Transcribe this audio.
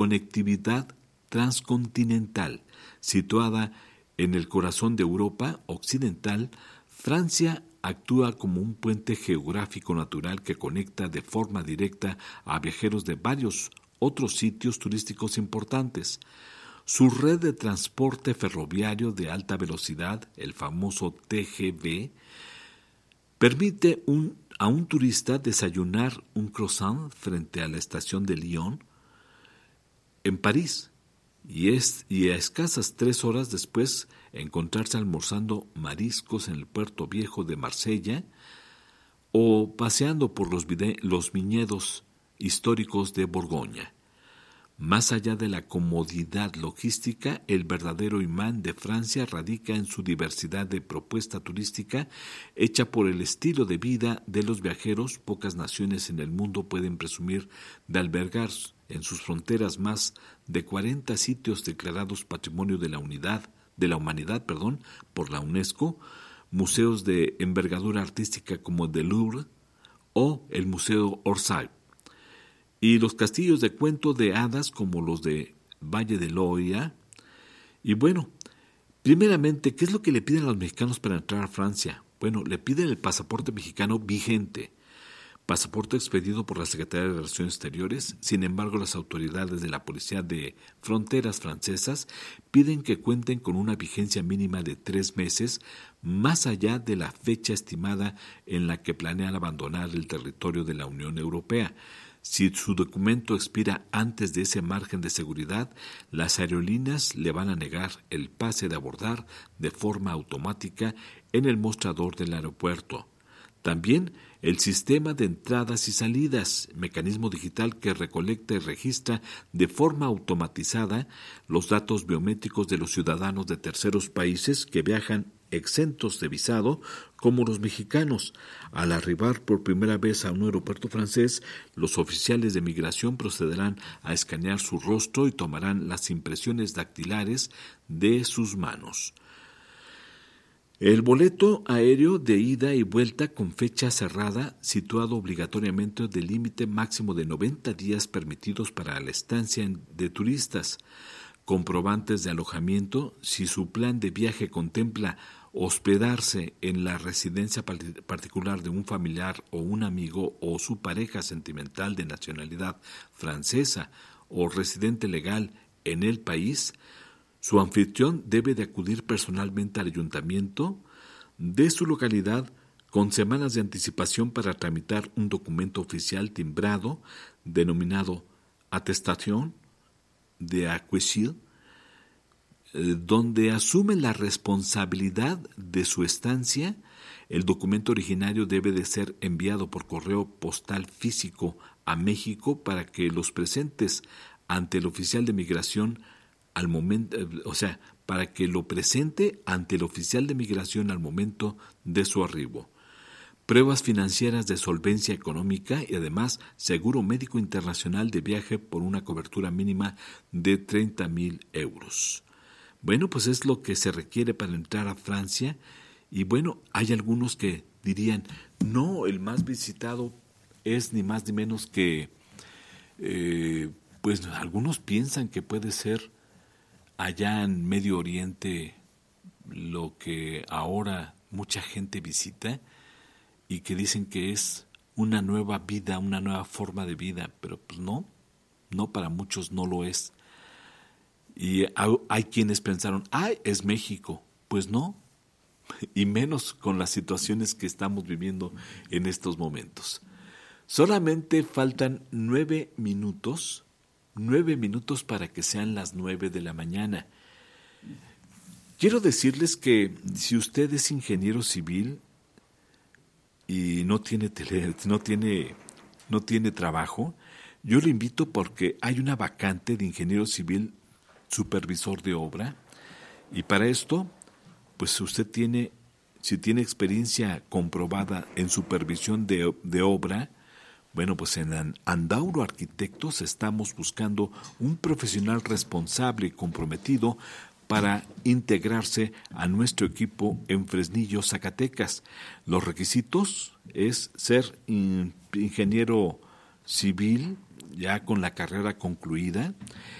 conectividad transcontinental. Situada en el corazón de Europa occidental, Francia actúa como un puente geográfico natural que conecta de forma directa a viajeros de varios otros sitios turísticos importantes. Su red de transporte ferroviario de alta velocidad, el famoso TGV, permite a un turista desayunar un croissant frente a la estación de Lyon, en París, y a escasas 3 horas después encontrarse almorzando mariscos en el puerto viejo de Marsella o paseando por los viñedos históricos de Borgoña. Más allá de la comodidad logística, el verdadero imán de Francia radica en su diversidad de propuesta turística hecha por el estilo de vida de los viajeros. Pocas naciones en el mundo pueden presumir de albergar en sus fronteras más de 40 sitios declarados Patrimonio de la Humanidad, por la UNESCO, museos de envergadura artística como el del Louvre o el Museo Orsay, y los castillos de cuento de hadas como los de Valle de Loira. Y bueno, primeramente, ¿qué es lo que le piden a los mexicanos para entrar a Francia? Bueno, le piden el pasaporte mexicano vigente, pasaporte expedido por la Secretaría de Relaciones Exteriores. Sin embargo, las autoridades de la Policía de Fronteras francesas piden que cuenten con una vigencia mínima de 3 meses, más allá de la fecha estimada en la que planean abandonar el territorio de la Unión Europea. Si su documento expira antes de ese margen de seguridad, las aerolíneas le van a negar el pase de abordar de forma automática en el mostrador del aeropuerto. También el sistema de entradas y salidas, mecanismo digital que recolecta y registra de forma automatizada los datos biométricos de los ciudadanos de terceros países que viajan exentos de visado, como los mexicanos. Al arribar por primera vez a un aeropuerto francés, los oficiales de migración procederán a escanear su rostro y tomarán las impresiones dactilares de sus manos. El boleto aéreo de ida y vuelta con fecha cerrada, situado obligatoriamente del límite máximo de 90 días permitidos para la estancia de turistas, comprobantes de alojamiento, si su plan de viaje contempla hospedarse en la residencia particular de un familiar o un amigo o su pareja sentimental de nacionalidad francesa o residente legal en el país, su anfitrión debe de acudir personalmente al ayuntamiento de su localidad con semanas de anticipación para tramitar un documento oficial timbrado denominado Attestation d'Acquisition, donde asume la responsabilidad de su estancia. El documento originario debe de ser enviado por correo postal físico a México para que los presentes ante el oficial de migración al momento, para que lo presente ante el oficial de migración al momento de su arribo. Pruebas financieras de solvencia económica y además seguro médico internacional de viaje por una cobertura mínima de 30,000 euros. Bueno, pues es lo que se requiere para entrar a Francia. Y bueno, hay algunos que dirían, no, el más visitado es ni más ni menos que, pues algunos piensan que puede ser allá en Medio Oriente lo que ahora mucha gente visita y que dicen que es una nueva vida, una nueva forma de vida, pero pues no, para muchos no lo es. Y hay quienes pensaron, es México. Pues no, y menos con las situaciones que estamos viviendo en estos momentos. Solamente faltan 9 minutos para que sean las 9 de la mañana. Quiero decirles que si usted es ingeniero civil y no tiene trabajo, yo lo invito porque hay una vacante de ingeniero civil supervisor de obra, y para esto, pues usted si tiene experiencia comprobada en supervisión de obra, bueno, pues en Andauro Arquitectos estamos buscando un profesional responsable y comprometido para integrarse a nuestro equipo en Fresnillo, Zacatecas. Los requisitos es ser ingeniero civil ya con la carrera concluida,